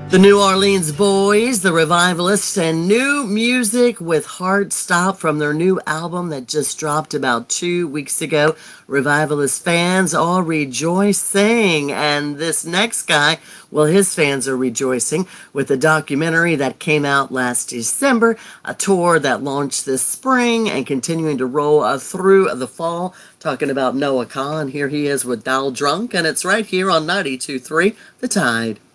The New Orleans Boys, the Revivalists, and new music with Heart Stop from their new album that just dropped about 2 weeks ago. Revivalist fans all rejoicing. And this next guy, well, his fans are rejoicing with a documentary that came out last December, a tour that launched this spring and continuing to roll through the fall. Talking about Noah Kahan. Here he is with Dial Drunk, and it's right here on 92.3 The Tide.